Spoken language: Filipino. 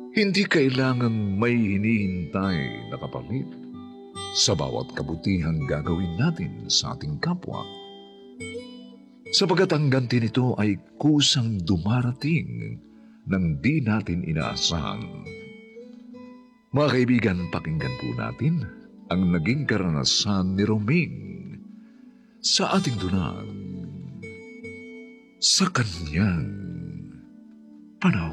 Hindi kailangang may hinihintay na kapalit sa bawat kabutihang gagawin natin sa ating kapwa. Sapagat ang ganti nito ay kusang dumarating nang di natin inaasahan. Mga kaibigan, pakinggan po natin ang naging karanasan ni Roming sa ating dunang sa kanyang panahon.